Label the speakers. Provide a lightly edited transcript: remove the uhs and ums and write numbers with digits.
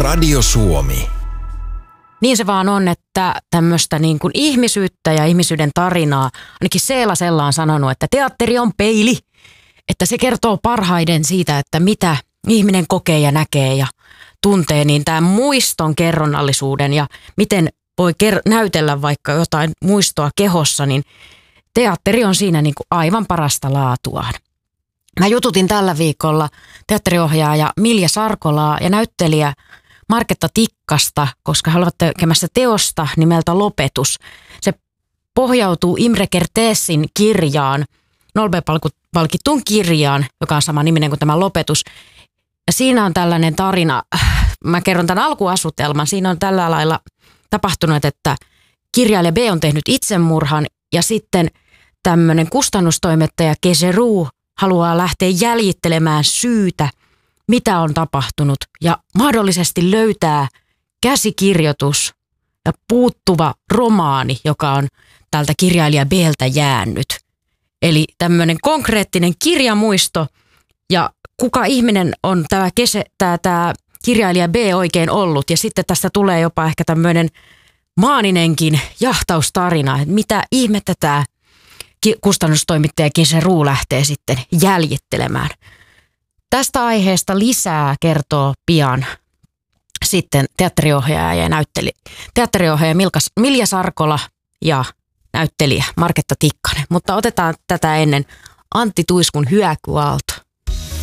Speaker 1: Radio Suomi.
Speaker 2: Niin se vaan on, että tämmöistä niin kuin ihmisyyttä ja ihmisyyden tarinaa, ainakin Seelasella on sanonut, että teatteri on peili, että se kertoo parhaiden siitä, että mitä ihminen kokee ja näkee ja tuntee, niin tämä muiston kerronnallisuuden ja miten voi näytellä vaikka jotain muistoa kehossa, niin teatteri on siinä niin kuin aivan parasta laatuaan. Mä jututin tällä viikolla teatteriohjaaja Milja Sarkolaa ja näyttelijä Marketta Tikkasta, koska he ovat tekemässä teosta nimeltä Lopetus. Se pohjautuu Imre Kertészin kirjaan, Nobel-palkittuun kirjaan, joka on sama niminen kuin tämä Lopetus. Ja siinä on tällainen tarina, mä kerron tämän alkuasetelman, siinä on tällä lailla tapahtunut, että kirjailija B on tehnyt itsemurhan ja sitten tämmöinen kustannustoimittaja Keseru haluaa lähteä jäljittelemään syytä, mitä on tapahtunut ja mahdollisesti löytää käsikirjoitus ja puuttuva romaani, joka on tältä kirjailija B:ltä jäänyt. Eli tämmöinen konkreettinen kirjamuisto ja kuka ihminen on tämä kirjailija B oikein ollut. Ja sitten tästä tulee jopa ehkä tämmöinen maaninenkin jahtaustarina, että mitä ihmettä tämä kustannustoimittaja Keseru lähtee sitten jäljittelemään. Tästä aiheesta lisää kertoo pian sitten teatteriohjaaja ja teatteriohjaaja Milja Sarkola ja näyttelijä Marketta Tikkanen. Mutta otetaan tätä ennen Antti Tuiskun Hyökyaalto.